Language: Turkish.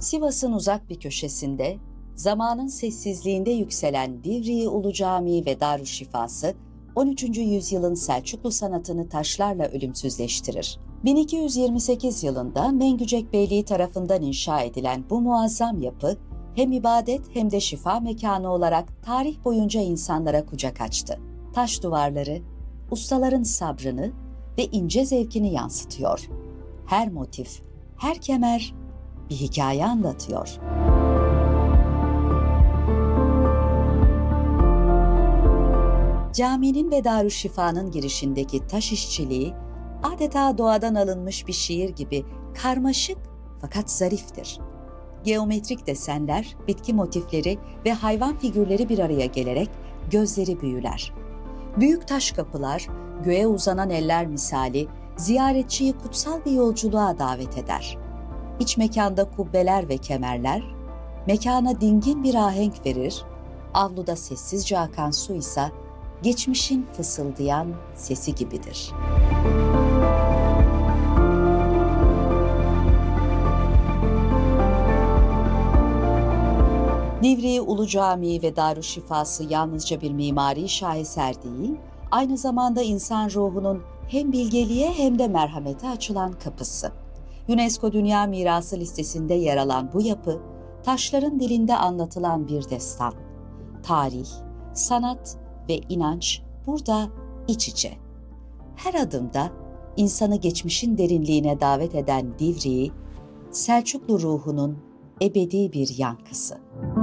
Sivas'ın uzak bir köşesinde, zamanın sessizliğinde yükselen Divriği Ulu Camii ve Darüşşifası, 13. yüzyılın Selçuklu sanatını taşlarla ölümsüzleştirir. 1228 yılında Mengücek Beyliği tarafından inşa edilen bu muazzam yapı, hem ibadet hem de şifa mekanı olarak tarih boyunca insanlara kucak açtı. Taş duvarları, ustaların sabrını ve ince zevkini yansıtıyor. Her motif, her kemer bir hikaye anlatıyor. Caminin ve Darüşşifa'nın girişindeki taş işçiliği adeta doğadan alınmış bir şiir gibi karmaşık fakat zariftir. Geometrik desenler, bitki motifleri ve hayvan figürleri bir araya gelerek gözleri büyüler. Büyük taş kapılar, göğe uzanan eller misali ziyaretçiyi kutsal bir yolculuğa davet eder. İç mekanda kubbeler ve kemerler, mekana dingin bir ahenk verir, avluda sessizce akan su ise geçmişin fısıldayan sesi gibidir. Divriği Ulu Camii ve Darüşşifası yalnızca bir mimari şaheser değil, aynı zamanda insan ruhunun hem bilgeliğe hem de merhamete açılan kapısı. UNESCO Dünya Mirası listesinde yer alan bu yapı, taşların dilinde anlatılan bir destan. Tarih, sanat ve inanç burada iç içe. Her adımda insanı geçmişin derinliğine davet eden Divriği, Selçuklu ruhunun ebedi bir yankısı.